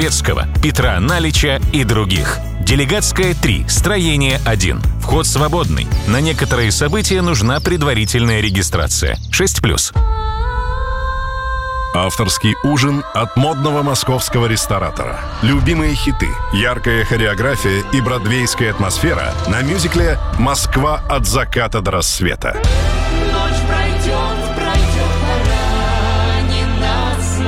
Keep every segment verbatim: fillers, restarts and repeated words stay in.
Советского, Петра Налича и других. Делегатская три, строение один. Вход свободный. На некоторые события нужна предварительная регистрация. шесть плюс. Авторский ужин от модного московского ресторатора. Любимые хиты, яркая хореография и бродвейская атмосфера на мюзикле «Москва от заката до рассвета». Ночь пройдет, пройдет, пора, не нас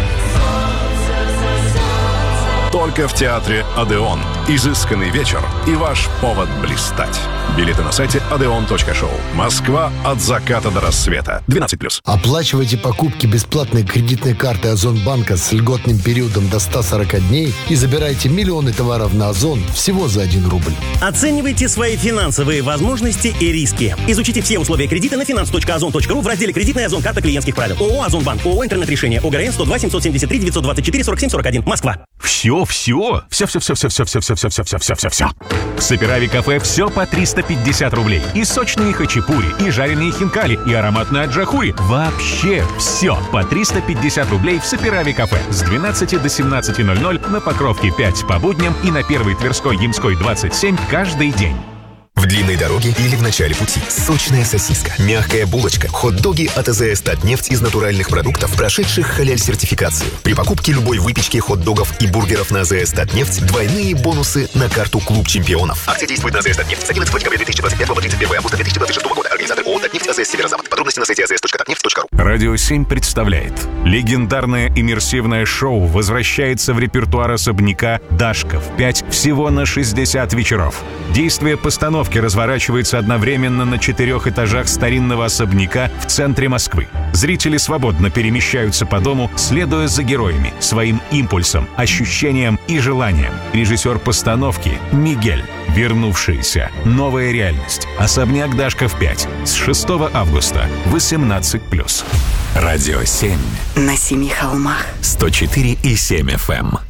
Только в театре «Одеон». Изысканный вечер и ваш повод блистать. Билеты на сайте одеон точка шоу. Москва от заката до рассвета. двенадцать плюс. Оплачивайте покупки бесплатной кредитной карты Озонбанка с льготным периодом до ста сорока дней и забирайте миллионы товаров на Озон всего за один рубль. Оценивайте свои финансовые возможности и риски. Изучите все условия кредита на финанс точка озон точка ру в разделе «Кредитная Озон карта клиентских правил». ООО «Озонбанк», ООО «Интернет-решение», ОГРН сто два семьсот семьдесят три девятьсот двадцать четыре сорок семь сорок один, Москва. Все, все, все, все, все, все, все, все, все, все, все, все, все, все, все. В Саперави кафе все по триста пятьдесят рублей. И сочные хачапури, и жареные хинкали, и ароматные аджахури. Вообще все по триста пятьдесят рублей в Саперави кафе с двенадцати до семнадцати ноль ноль на Покровке пять по будням и на Первой Тверской Ямской двадцать семь каждый день. В длинной дороге или в начале пути. Сочная сосиска, мягкая булочка, хот-доги от АЗС «Татнефть» из натуральных продуктов, прошедших халяль-сертификацию. При покупке любой выпечки, хот-догов и бургеров на АЗС «Татнефть» двойные бонусы на карту «Клуб чемпионов». Акция действует на АЗС «Татнефть» с одиннадцатого декабря две тысячи двадцать пятого по тридцать первое августа две тысячи двадцать шестого года. Организатор ООО «Татнефть», АЗС «Северо-Запад». Подробности на сайте эй зэ эс точка татнефть точка ру. Радио семь представляет. Легендарное иммерсивное шоу возвращается в репертуар особняка «Дашков пять» всего на шестьдесят вечеров. Действие постановки разворачивается одновременно на четырех этажах старинного особняка в центре Москвы. Зрители свободно перемещаются по дому, следуя за героями, своим импульсом, ощущениям и желаниям. Режиссер постановки Мигель. Вернувшаяся. Новая реальность. Особняк Дашков пять. С шестого августа. восемнадцать плюс. Радио семь. На семи холмах. сто четыре и семь эф эм.